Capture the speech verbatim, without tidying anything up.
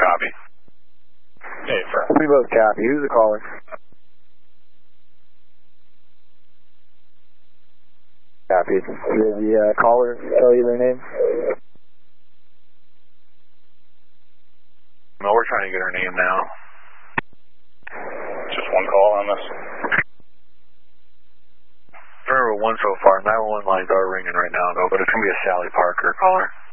copy. Hey, sir. We both copy. Who's the caller? Copy. Did the uh, caller tell you their name? No, we're trying to get her name now. Just one call on this. Remember one so far. nine one one lines are ringing right now, though, but it's going to be a Sally Parker caller.